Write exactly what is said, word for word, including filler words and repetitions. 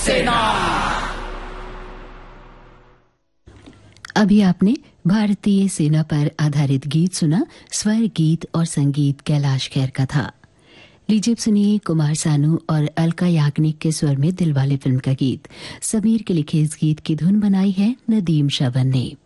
सेना। अभी आपने भारतीय सेना पर आधारित गीत सुना। स्वर गीत और संगीत कैलाश खेर का था। लीजिए सुनिए कुमार सानू और अलका याग्निक के स्वर में दिलवाले फिल्म का गीत। समीर के लिखे इस गीत की धुन बनाई है नदीम शाबन ने।